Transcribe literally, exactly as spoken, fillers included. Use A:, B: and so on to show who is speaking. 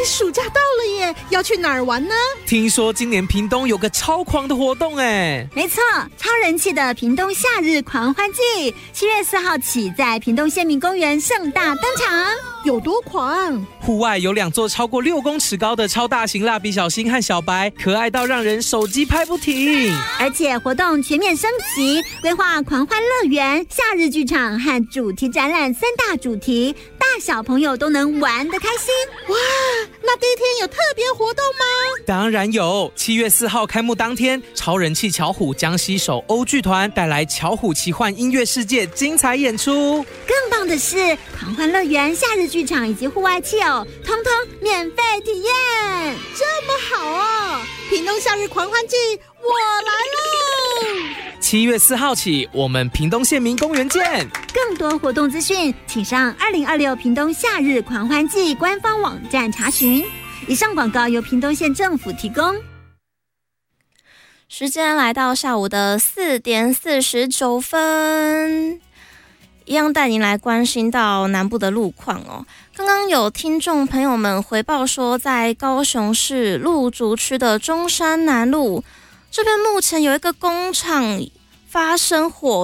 A: 暑假到了耶，要去哪儿玩呢？
B: 听说今年屏东有个超狂的活动哎！
C: 没错，超人气的屏东夏日狂欢季，七月四号起在屏东县民公园盛大登场。
A: 有多狂？
B: 户外有两座超过六公尺高的超大型蜡笔小新和小白，可爱到让人手机拍不停。
C: 而且活动全面升级，规划狂欢乐园、夏日剧场和主题展览三大主题，大小朋友都能玩得开心。
A: 哇，那第一天有特别活动吗？
B: 当然有，七月四号开幕当天，超人气巧虎将携手欧剧团带来巧虎奇幻音乐世界精彩演出。
C: 更棒的是，狂欢乐园、夏日剧场以及户外汽偶，通通免费体验。
A: 这么好哦！屏东夏日狂欢季，我来喽！
B: 七月四号起，我们屏东县民公园见。
C: 更多活动资讯，请上二零二六屏东夏日狂欢季官方网站查询。以上广告由屏东县政府提供。
D: 时间来到下午的四点四十九分，一样带您来关心到南部的路况哦。刚刚有听众朋友们回报说，在高雄市鹿竹区的中山南路这边，目前有一个工厂发生火